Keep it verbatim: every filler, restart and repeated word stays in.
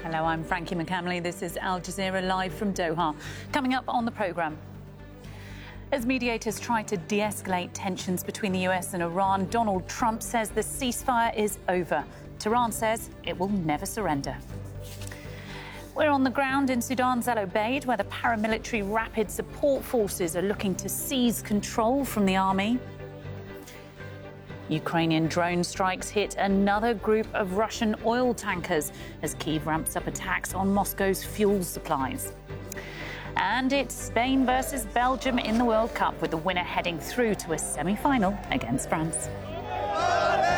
Hello, I'm Frankie McCamley. This is Al Jazeera live from Doha. Coming up on the programme. As mediators try to de-escalate tensions between the U S and Iran, Donald Trump says the ceasefire is over. Tehran says it will never surrender. We're on the ground in Sudan's Al Obeid, where the paramilitary Rapid Support Forces are looking to seize control from the army. Ukrainian drone strikes hit another group of Russian oil tankers as Kyiv ramps up attacks on Moscow's fuel supplies. And it's Spain versus Belgium in the World Cup, with the winner heading through to a semi-final against France.